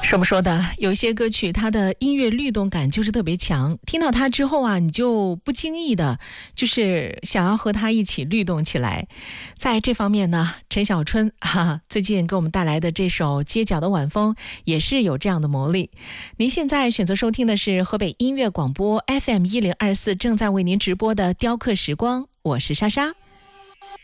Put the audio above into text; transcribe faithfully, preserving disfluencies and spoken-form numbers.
说不说的，有一些歌曲它的音乐律动感就是特别强，听到它之后啊，你就不经意的就是想要和它一起律动起来。在这方面呢，陈小春哈最近给我们带来的这首《街角的晚风》也是有这样的魔力。您现在选择收听的是河北音乐广播 F M 一零二四正在为您直播的雕刻时光，我是莎莎。